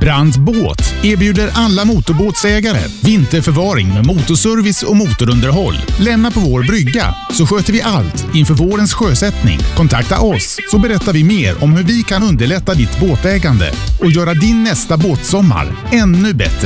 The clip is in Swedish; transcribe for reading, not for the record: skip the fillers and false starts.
Brandt Båt erbjuder alla motorbåtsägare vinterförvaring med motorservice och motorunderhåll. Lämna på vår brygga så sköter vi allt inför vårens sjösättning. Kontakta oss så berättar vi mer om hur vi kan underlätta ditt båtägande och göra din nästa båtsommar ännu bättre.